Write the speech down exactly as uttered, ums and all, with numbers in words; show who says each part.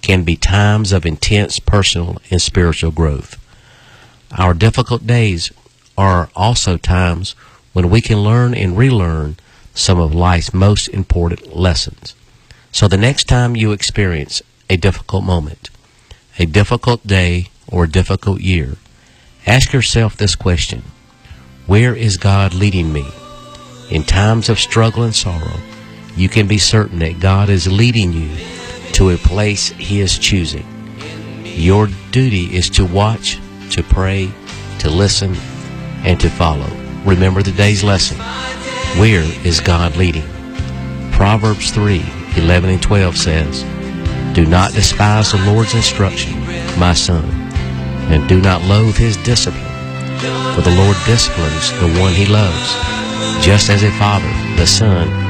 Speaker 1: can be times of intense personal and spiritual growth. Our difficult days are also times when we can learn and relearn some of life's most important lessons. So the next time you experience a difficult moment, a difficult day, or a difficult year, ask yourself this question: where is God leading me? In times of struggle and sorrow, you can be certain that God is leading you to a place He is choosing. Your duty is to watch, to pray, to listen, and to follow. Remember the day's lesson. Where is God leading? Proverbs three, eleven and twelve says, "Do not despise the Lord's instruction, my son, and do not loathe His discipline. For the Lord disciplines the one He loves, just as a father the son